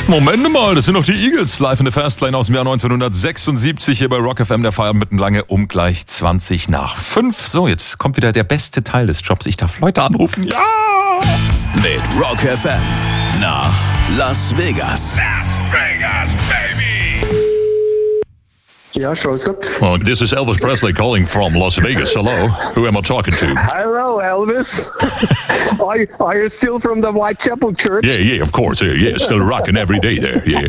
Moment mal, das sind doch die Eagles, live in der Fastlane aus dem Jahr 1976 hier bei Rock FM, der Feierabend mitten lange um gleich 20 nach 5. So, jetzt kommt wieder der beste Teil des Jobs. Ich darf Leute anrufen. Ja! Mit Rock FM nach Las Vegas. Las Vegas, baby! Ja, grüß Gott. Oh, this is Elvis Presley calling from Las Vegas. Hello, who am I talking to? Hello, Elvis. Are you still from the Whitechapel Church? Yeah, of course. Yeah, still rocking every day there. Yeah.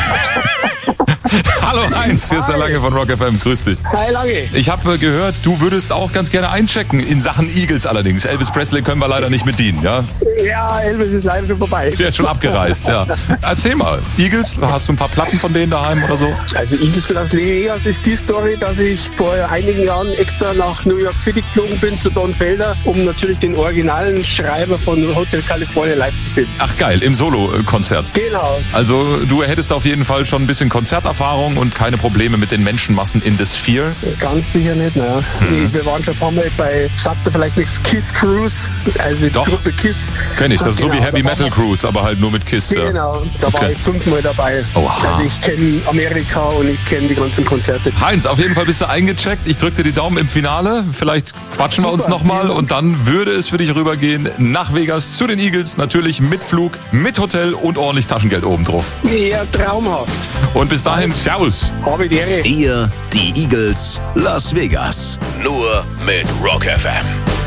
Hallo Heinz, hier ist der Lange von Rock FM. Grüß dich. Hi, Lange. Ich habe gehört, du würdest auch ganz gerne einchecken, in Sachen Eagles allerdings. Elvis Presley können wir leider nicht mit dienen, ja? Ja, Elvis ist leider schon vorbei. Der ist schon abgereist, ja. Erzähl mal, Eagles, hast du ein paar Platten von denen daheim oder so? Also Eagles Las Vegas ist die Story, dass ich vor einigen Jahren extra nach New York City geflogen bin zu Don Felder, um natürlich den originalen Schreiber von Hotel California live zu sehen. Ach geil, im Solo-Konzert. Genau. Also du hättest auf jeden Fall schon ein bisschen Konzerterfahrung und keine Probleme mit den Menschenmassen in The Sphere? Ganz sicher nicht, naja. Wir waren schon ein paar Mal bei, sagt ihr vielleicht nichts, Kiss Cruise, also die Gruppe Kiss. Kenn ich, das ist so wie Heavy Metal Cruise, aber halt nur mit Kiss. Genau, da war ich 5-mal dabei. Oha. Also ich kenne Amerika und ich kenne die ganzen Konzerte. Heinz, auf jeden Fall bist du eingecheckt. Ich drücke dir die Daumen im Finale. Vielleicht quatschen wir uns nochmal und dann würde es für dich rübergehen nach Vegas zu den Eagles. Natürlich mit Flug, mit Hotel und ordentlich Taschengeld oben drauf. Ja, traumhaft. Und bis dahin, servus. Habe die Ehre. Ihr, die Eagles, Las Vegas. Nur mit Rock FM.